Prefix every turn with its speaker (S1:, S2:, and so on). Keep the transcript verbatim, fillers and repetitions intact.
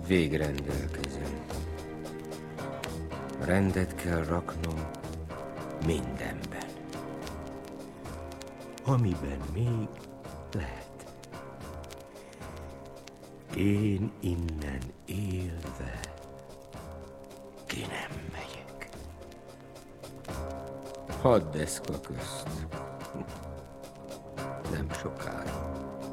S1: Végrendelkezem. Rendet kell raknom mindenben, amiben még lehet. Én innen élve ki nem megyek. Hat deszka közt